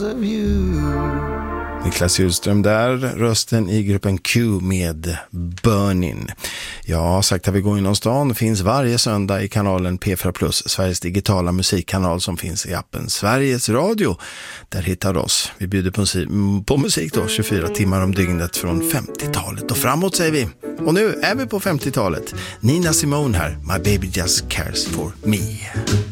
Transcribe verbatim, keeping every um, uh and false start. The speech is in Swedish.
Niklas Hjulström där, rösten i gruppen Q med Burnin. Ja, Sakta vi går inom stan finns varje söndag i kanalen P fyra plus, Sveriges digitala musikkanal som finns i appen Sveriges Radio. Där hittar du oss. Vi bjuder på, på musik då, tjugofyra timmar om dygnet från femtiotalet och framåt säger vi. Och nu är vi på femtiotalet. Nina Simone här, My Baby Just Cares For Me.